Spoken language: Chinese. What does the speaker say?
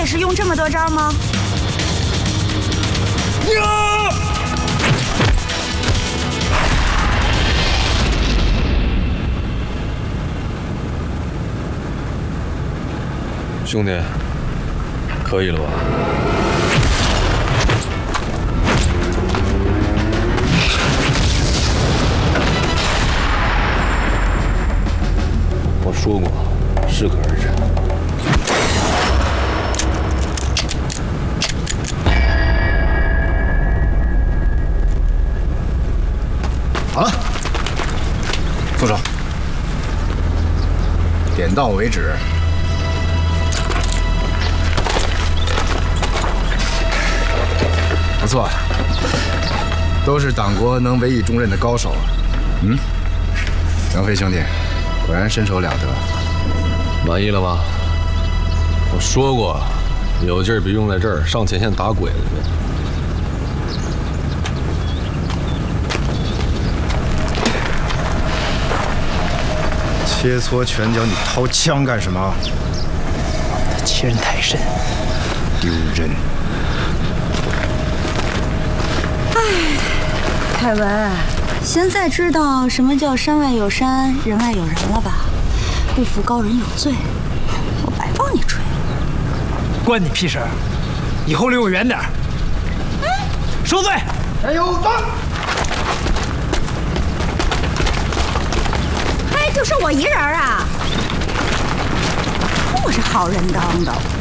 也是用这么多招吗？ 兄弟，可以了吧？我说过，适可而止。 好了，松手，点到为止。 不错，都是党国能委以重任的高手。杨飞兄弟，果然身手了得。 满意了吧？我说过，有劲儿别用在这儿，上前线打鬼子去。 切磋拳脚，你掏枪干什么？ 他欺人太甚， 丢人！ 凯文，现在知道什么叫山外有山，人外有人了吧？不服高人有罪，我白帮你吹了。 关你屁事！以后离我远点儿。收罪！ 加油，走！ 嘿，就剩我一人啊！我是好人当的。